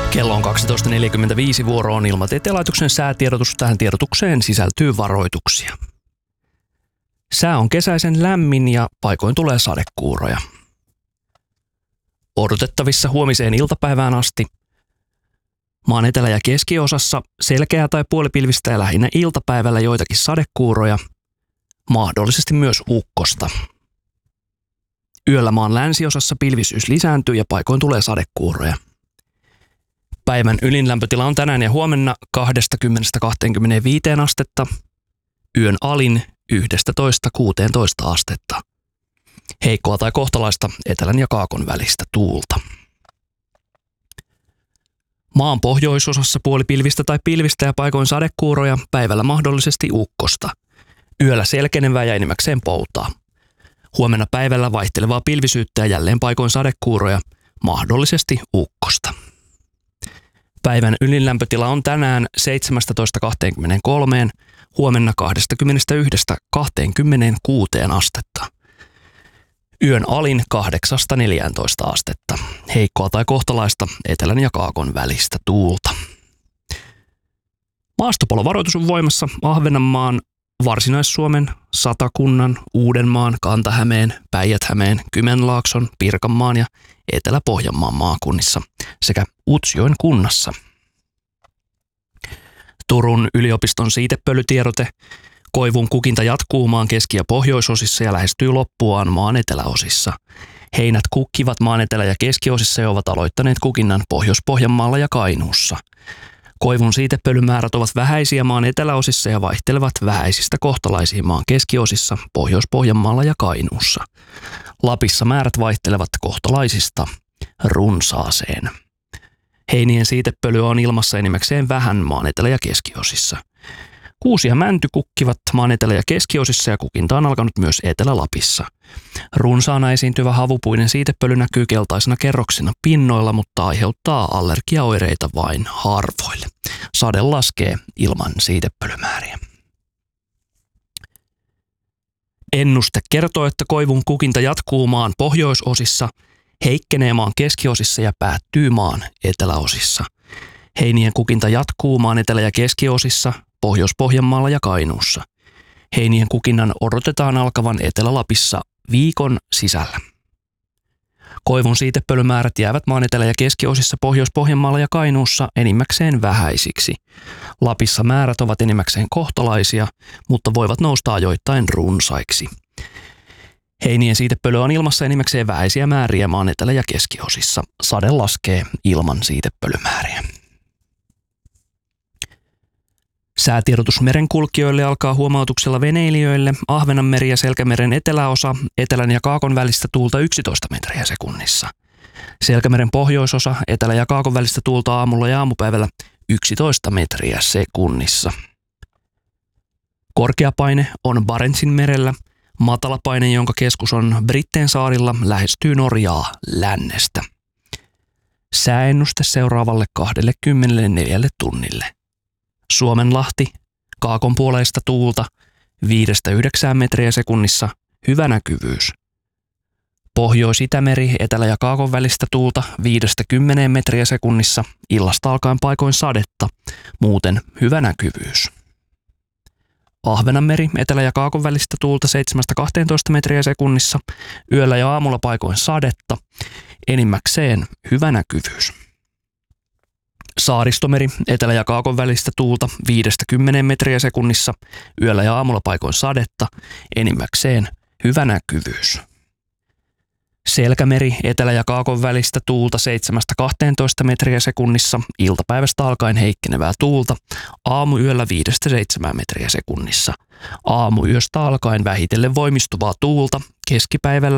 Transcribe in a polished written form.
Kello on 12.45, vuoro on Ilmatieteen laitoksen säätiedotus. Tähän tiedotukseen sisältyy varoituksia. Sää on kesäisen lämmin ja paikoin tulee sadekuuroja. Odotettavissa huomiseen iltapäivään asti. Maan etelä- ja keskiosassa selkeää tai puolipilvistä ja lähinnä iltapäivällä joitakin sadekuuroja, mahdollisesti myös ukkosta. Yöllä maan länsiosassa pilvisyys lisääntyy ja paikoin tulee sadekuuroja. Päivän ylinlämpötila on tänään ja huomenna 20–25 astetta, yön alin 11–16 astetta. Heikkoa tai kohtalaista etelän ja kaakon välistä tuulta. Maan pohjoisosassa puolipilvistä tai pilvistä ja paikoin sadekuuroja, päivällä mahdollisesti ukkosta. Yöllä selkenevää ja enimmäkseen poutaa. Huomenna päivällä vaihtelevaa pilvisyyttä ja jälleen paikoin sadekuuroja, mahdollisesti ukkosta. Päivän ylinlämpötila on tänään 17–23, huomenna 21–26 astetta. Yön alin 8–14 astetta. Heikkoa tai kohtalaista etelän ja kaakon välistä tuulta. Maastopalovaroitus on voimassa Ahvenanmaan, Varsinais-Suomen, Satakunnan, Uudenmaan, Kanta-Hämeen, Päijät-Hämeen, Kymenlaakson, Pirkanmaan ja Etelä-Pohjanmaan maakunnissa sekä Utsjoen kunnassa. Turun yliopiston siitepölytiedote. Koivun kukinta jatkuu maan keski- ja pohjoisosissa ja lähestyy loppuaan maan eteläosissa. Heinät kukkivat maan etelä- ja keskiosissa ja ovat aloittaneet kukinnan Pohjois-Pohjanmaalla ja Kainuussa. Koivun siitepölymäärät ovat vähäisiä maan eteläosissa ja vaihtelevat vähäisistä kohtalaisiin maan keskiosissa, Pohjois-Pohjanmaalla ja Kainuussa. Lapissa määrät vaihtelevat kohtalaisista runsaaseen. Heinien siitepölyä on ilmassa enimmäkseen vähän maan etelä- ja keskiosissa. Kuusi ja mänty kukkivat maan etelä- ja keskiosissa ja kukinta on alkanut myös Etelä-Lapissa. Runsaana esiintyvä havupuinen siitepöly näkyy keltaisena kerroksina pinnoilla, mutta aiheuttaa allergiaoireita vain harvoille. Sade laskee ilman siitepölymääriä. Ennuste kertoo, että koivun kukinta jatkuu maan pohjoisosissa, heikkenee maan keskiosissa ja päättyy maan eteläosissa. Heinien kukinta jatkuu maan etelä- ja keskiosissa, Pohjois-Pohjanmaalla ja Kainuussa. Heinien kukinnan odotetaan alkavan Etelä-Lapissa viikon sisällä. Koivun siitepölymäärät jäävät maan etelä- ja keskiosissa, Pohjois-Pohjanmaalla ja Kainuussa enimmäkseen vähäisiksi. Lapissa määrät ovat enimmäkseen kohtalaisia, mutta voivat nousta ajoittain runsaiksi. Heinien siitepöly on ilmassa enimmäkseen vähäisiä määriä maan etelä- ja keskiosissa. Sade laskee ilman siitepölymääriä. Säätiedotus merenkulkijoille alkaa huomautuksella veneilijöille. Ahvenanmeri ja Selkämeren eteläosa, etelän ja kaakon välistä tuulta 11 metriä sekunnissa. Selkämeren pohjoisosa, etelä- ja kaakon välistä tuulta aamulla ja aamupäivällä 11 metriä sekunnissa. Korkeapaine on Barentsin merellä. Matalapaine, jonka keskus on Britteen saarilla, lähestyy Norjaa lännestä. Sääennuste seuraavalle 24 tunnille. Suomenlahti, kaakonpuoleista tuulta 5–9 metriä sekunnissa, hyvä näkyvyys. Pohjois-Itämeri, etelä- ja kaakon välistä tuulta 5–10 metriä sekunnissa, illasta alkaen paikoin sadetta, muuten hyvä näkyvyys. Ahvenanmeri, etelä- ja kaakon välistä tuulta 7–12 metriä sekunnissa, yöllä ja aamulla paikoin sadetta, enimmäkseen hyvä näkyvyys. Saaristomeri, etelä- ja kaakon välistä tuulta 5–10 metriä sekunnissa, yöllä ja aamulla paikoin sadetta, enimmäkseen hyvä näkyvyys. Selkämeri, etelä- ja kaakon välistä tuulta 7–12 metriä sekunnissa, iltapäivästä alkaen heikkenevää tuulta, aamuyöllä 5–7 metriä sekunnissa. Aamuyöstä alkaen vähitellen voimistuvaa tuulta, keskipäivällä